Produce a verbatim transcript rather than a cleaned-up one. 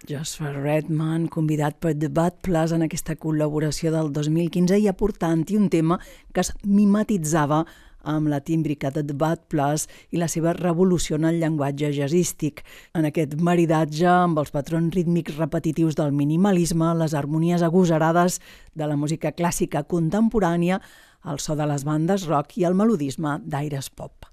Joshua Redman, convidat per The Bad Plus en aquesta col·laboració del dos mil quinze i aportant-hi un tema que es mimetitzava amb la tímbrica de The Bad Plus i la seva revolució en el llenguatge jazzístic. En aquest maridatge amb els patrons rítmics repetitius del minimalisme, les harmonies agosarades de la música clàssica contemporània, el so de les bandes rock i el melodisme d'aires pop.